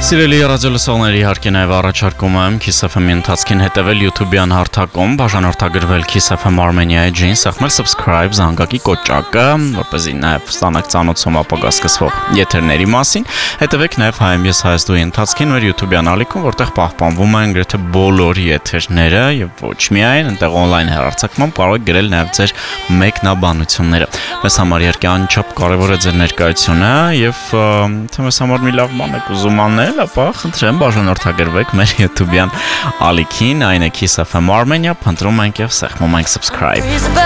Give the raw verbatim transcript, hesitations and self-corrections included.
Սիրելի ռադիոլսողներ, իհարկե նաև առաջարկում եմ Kiss F M-ի ընթացքին հետևել YouTube-յան հարթակում, բաժանորդագրվել Kiss F M Armenia-ի ջին, սեղմել subscribe զանգակի կոճակը, որպեսզի նաև ստանաք ծանոթում ապագա սկսվող եթերների մասին։ Հետևեք նաև Հայ եմ ես Հայաստանի ընթացքին մեր YouTube-յան ալիքում, որտեղ պահպանվում են գրեթե բոլոր եթերները եւ ոչ միայն, այնտեղ on-line հեռարձակման կարող եք գրել նաև ձեր մեկնաբանությունները։ Մեզ համար իհարկե անչափ կարևոր է ձեր ներկայությունը եւ թե մեզ համար մի լավ բան եք ուզում անել, ապա խնդրեմ բաժանորդագրվեք մեր YouTube-յան ալիքին, այն է Kiss F M Armenia, փնտրում ենք եւ սեղմում ենք subscribe։